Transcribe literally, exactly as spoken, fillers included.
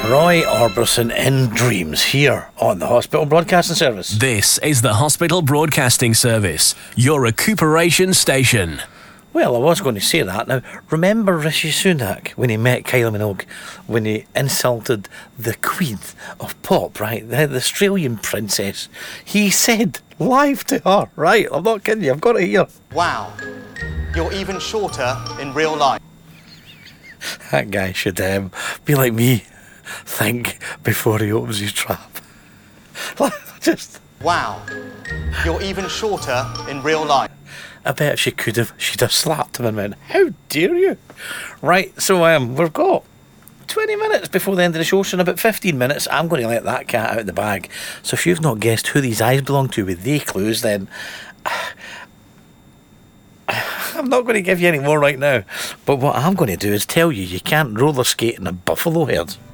Roy Orbison in Dreams here on the Hospital Broadcasting Service. This is the Hospital Broadcasting Service, your recuperation station. Well, I was going to say that. Now, remember Rishi Sunak when he met Kylie Minogue, when he insulted the Queen of Pop, right? The, the Australian princess. He said live to her, right? I'm not kidding you, I've got it here. Wow, you're even shorter in real life. That guy should um, be like me. Think before he opens his trap. Just. Wow, you're even shorter in real life. I bet if she could have, she'd have slapped him and went, "How dare you?" Right, so um, we've got twenty minutes before the end of the show, so in about fifteen minutes, I'm going to let that cat out of the bag. So if you've not guessed who these eyes belong to with they clues, then I'm not going to give you any more right now. But what I'm going to do is tell you you can't roller skate in a buffalo herd.